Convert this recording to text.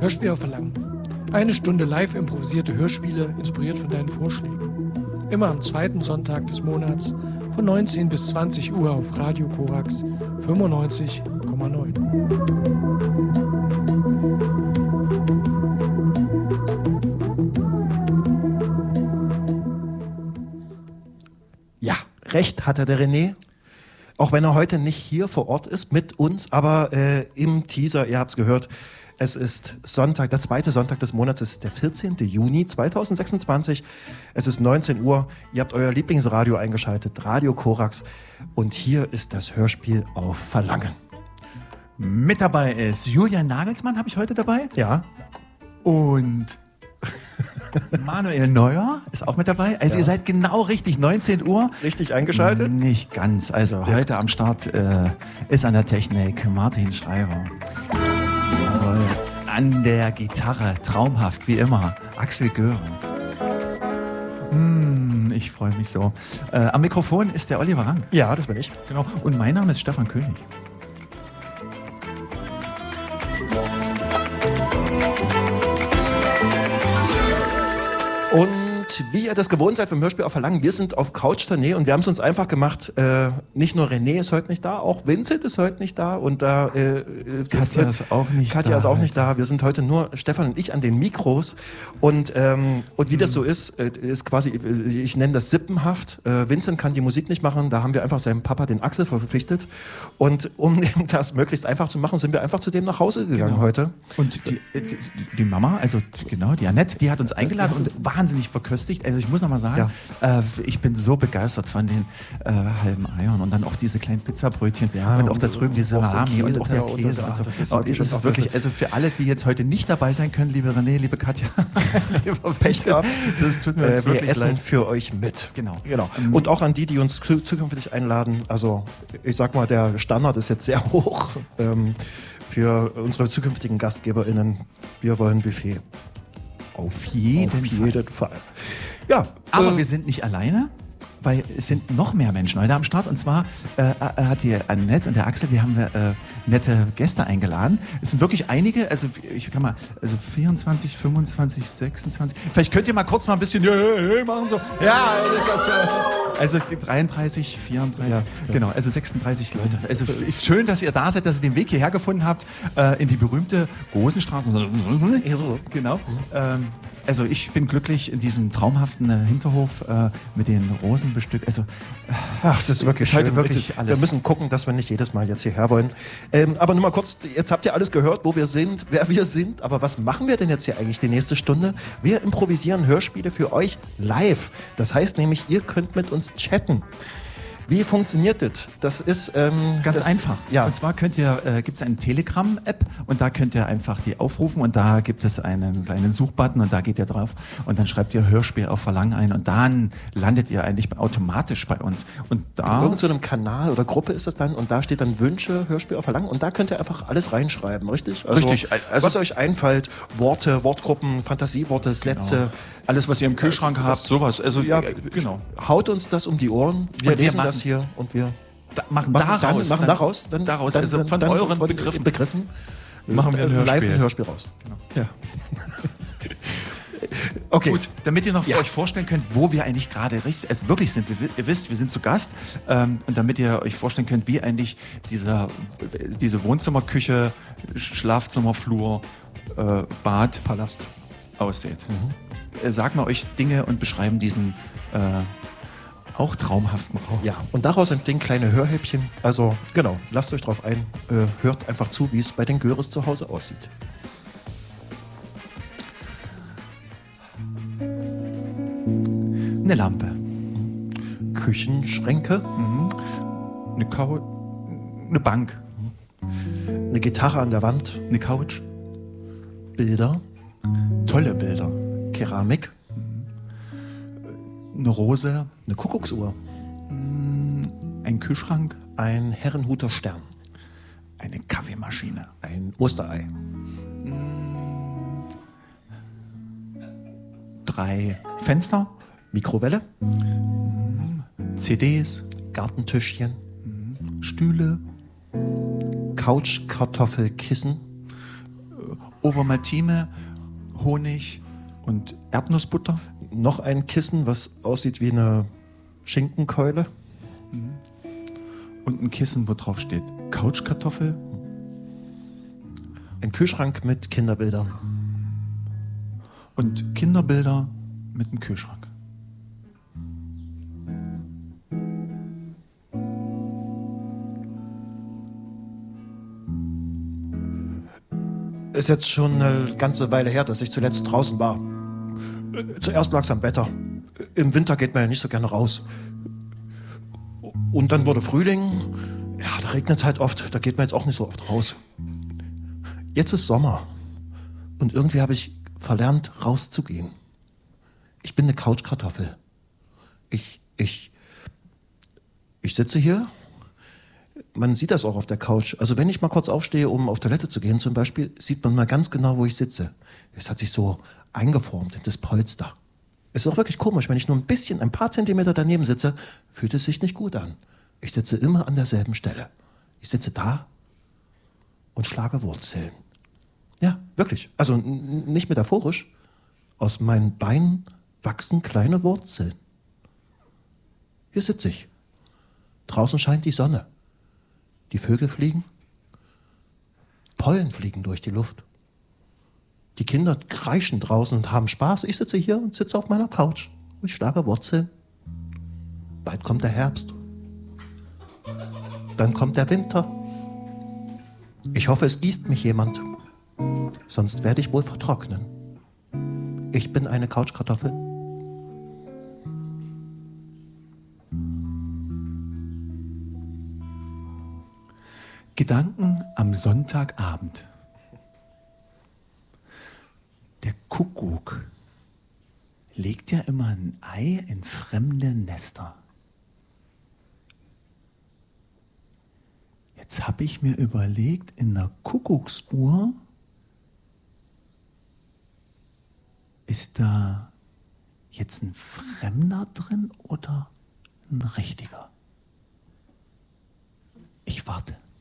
Hörspiel auf Verlangen. Eine Stunde live improvisierte Hörspiele, inspiriert von deinen Vorschlägen. Immer am zweiten Sonntag des Monats von 19 bis 20 Uhr auf Radio Korax 95,9. Ja, recht hatte der René. Auch wenn er heute nicht hier vor Ort ist mit uns, aber im Teaser, ihr habt es gehört, es ist Sonntag, der zweite Sonntag des Monats, es ist der 14. Juni 2026. Es ist 19 Uhr, ihr habt euer Lieblingsradio eingeschaltet, Radio Korax. Und hier ist das Hörspiel auf Verlangen. Mit dabei ist Julian Nagelsmann, habe ich heute dabei. Ja. Und Manuel Neuer ist auch mit dabei. Also ihr seid genau richtig, 19 Uhr. Richtig eingeschaltet? Nicht ganz. Also heute am Start ist an der Technik Martin Schreiber. Jawohl. An der Gitarre, traumhaft wie immer, Axel Göring. Ich freue mich so. Am Mikrofon ist der Oliver Rang. Ja, das bin ich. Genau. Und mein Name ist Stefan König. Und wie ihr das gewohnt seid vom Hörspiel auf Verlangen, wir sind auf Couch-Tournee und wir haben es uns einfach gemacht, nicht nur René ist heute nicht da, auch Vincent ist heute nicht da und da Katja ist auch nicht Katja da. ist auch nicht da. Wir sind heute nur Stefan und ich an den Mikros und wie das so ist quasi, ich nenne das sippenhaft. Vincent kann die Musik nicht machen, da haben wir einfach seinem Papa, den Axel, verpflichtet und um ihm das möglichst einfach zu machen, sind wir einfach zu dem nach Hause gegangen heute. Und die Mama, also genau, die Annette, die hat uns eingeladen und wahnsinnig verköstigt. Also ich muss noch mal sagen, ich bin so begeistert von den halben Eiern und dann auch diese kleinen Pizzabrötchen und auch da drüben diese Salami und auch der Käse. Und so. Das ist wirklich, also für alle, die jetzt heute nicht dabei sein können, liebe René, liebe Katja, lieber Pech gehabt, das tut mir jetzt wirklich wir essen leid. für euch mit. Genau. Und auch an die uns zukünftig einladen. Also ich sag mal, der Standard ist jetzt sehr hoch für unsere zukünftigen GastgeberInnen. Wir wollen Buffet. Auf jeden Fall. Ja, aber wir sind nicht alleine, weil es sind noch mehr Menschen heute am Start. Und zwar hat die Annette und der Axel, die haben wir nette Gäste eingeladen. Es sind wirklich einige, also ich kann mal, also 24, 25, 26. Vielleicht könnt ihr mal kurz mal ein bisschen machen so. Ja, also es gibt 33, 34, genau, also 36 Leute. Also schön, dass ihr da seid, dass ihr den Weg hierher gefunden habt in die berühmmte Rosenstraße. Genau. Also ich bin glücklich in diesem traumhaften Hinterhof mit den Rosen bestückt. Also es ist wirklich ist heute schön. wirklich alles. Wir müssen gucken, dass wir nicht jedes Mal jetzt hierher wollen. Aber nur mal kurz, jetzt habt ihr alles gehört, wo wir sind, wer wir sind. Aber was machen wir denn jetzt hier eigentlich die nächste Stunde? Wir improvisieren Hörspiele für euch live. Das heißt nämlich, ihr könnt mit uns chatten. Wie funktioniert das? Das ist ganz einfach. Ja. Und zwar gibt es eine Telegram-App und da könnt ihr einfach die aufrufen und da gibt es einen kleinen Suchbutton und da geht ihr drauf und dann schreibt ihr Hörspiel auf Verlangen ein und dann landet ihr eigentlich automatisch bei uns. Und da in irgendeinem Kanal oder Gruppe ist das dann und da steht dann Wünsche, Hörspiel auf Verlangen und da könnt ihr einfach alles reinschreiben, richtig? Also, richtig. Also, was euch einfällt, Worte, Wortgruppen, Fantasieworte, Sätze. Genau. Alles, was ihr im Kühlschrank habt, sowas. Also, genau. Haut uns das um die Ohren. Wir lesen das hier und wir machen daraus, also von euren Begriffen machen wir ein Hörspiel. Live ein Hörspiel raus. Genau. Ja. Okay. Gut, damit ihr noch euch vorstellen könnt, wo wir eigentlich gerade wirklich sind. Ihr wisst, wir sind zu Gast. Und damit ihr euch vorstellen könnt, wie eigentlich diese Wohnzimmerküche, Schlafzimmerflur, Bad, Palast aussieht. Sagen wir euch Dinge und beschreiben diesen auch traumhaften Raum. Ja, und daraus entstehen kleine Hörhäppchen. Also genau, lasst euch drauf ein, hört einfach zu, wie es bei den Göres zu Hause aussieht. Eine Lampe. Küchenschränke. Eine Bank. Eine Gitarre an der Wand. Eine Couch. Bilder. Tolle Bilder. Keramik. Eine Rose. Eine Kuckucksuhr. Ein Kühlschrank. Ein Herrenhuter Stern. Eine Kaffeemaschine. Ein Osterei. 3 Fenster. Mikrowelle. CDs. Gartentischchen. Stühle. Couch, Kartoffel, Kissen. Ovomaltine, Honig und Erdnussbutter. Noch ein Kissen, was aussieht wie eine Schinkenkeule. Und ein Kissen, wo drauf steht Couchkartoffel. Ein Kühlschrank mit Kinderbildern. Und Kinderbilder mit einem Kühlschrank. Ist jetzt schon eine ganze Weile her, dass ich zuletzt draußen war. Zuerst lag es am Wetter. Im Winter geht man ja nicht so gerne raus. Und dann wurde Frühling. Ja, da regnet es halt oft. Da geht man jetzt auch nicht so oft raus. Jetzt ist Sommer. Und irgendwie habe ich verlernt, rauszugehen. Ich bin eine Couchkartoffel. Ich sitze hier. Man sieht das auch auf der Couch. Also wenn ich mal kurz aufstehe, um auf Toilette zu gehen zum Beispiel, sieht man mal ganz genau, wo ich sitze. Es hat sich so eingeformt in das Polster. Es ist auch wirklich komisch, wenn ich nur ein paar Zentimeter daneben sitze, fühlt es sich nicht gut an. Ich sitze immer an derselben Stelle. Ich sitze da und schlage Wurzeln. Ja, wirklich. Also nicht metaphorisch. Aus meinen Beinen wachsen kleine Wurzeln. Hier sitze ich. Draußen scheint die Sonne. Die Vögel fliegen. Pollen fliegen durch die Luft. Die Kinder kreischen draußen und haben Spaß. Ich sitze hier und sitze auf meiner Couch und schlage Wurzeln. Bald kommt der Herbst. Dann kommt der Winter. Ich hoffe, es gießt mich jemand. Sonst werde ich wohl vertrocknen. Ich bin eine Couchkartoffel. Gedanken am Sonntagabend. Der Kuckuck legt ja immer ein Ei in fremde Nester. Jetzt habe ich mir überlegt, in der Kuckucksuhr ist da jetzt ein Fremder drin oder ein richtiger? Ich warte.